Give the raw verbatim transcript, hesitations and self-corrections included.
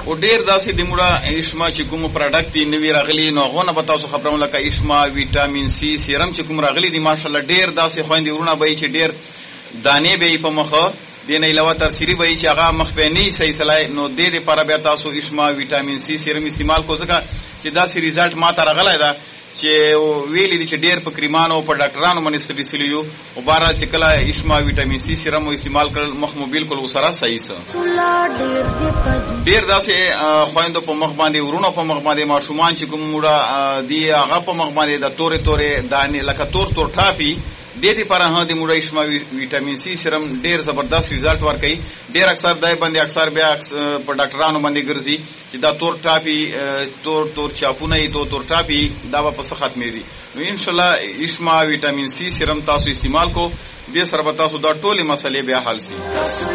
او ډیر داسې د موږ اشما چې کوم پروډکټ دی نوی راغلی نو غونه به تاسو خبرونه لکه اشما ویټامین سی سیرم چې کوم راغلی دی ماشاءالله ډیر داسې خويندې ورونه به چې ډیر دانې به په مخه دین علاوه ترسيري به چې هغه مخبني صحیح صلاح نو د دې لپاره بیا تاسو اشما ویټامین سی سیرم استعمال کو ځکه چې دا سی ریزلټ ما ته راغلی دا چې ویلې دي چې ډیر په کریمانو په ډاکټرانو باندې سټډي او بارا چې کله اشما ویټامین سی سیرم استعمال کړل مخ مو بالکل وسره صحیح سه ډیر داسې خويندو په مخ باندې ورونو په مخ باندې ماشومان چې کوم موړه دی هغه په مخ باندې د تورې تورې دانې لکه تور تور ټاپي د دې لپاره ها د موړه اشما ویټامین سی سیرم ډیر زبردست ریزلټ ورکړي ډیر اکثر دای باندې اکثر بیا په ډاکټرانو باندې ګرځي چې دا تور ټاپي تور تور چاپونه ای تو تور ټاپي دا په څه ختمې دي نو ان شاء الله اشما ویټامین سی سیرم تاسو استعمال کو دې سره به تاسو دا ټولې مسلې بیا حل شي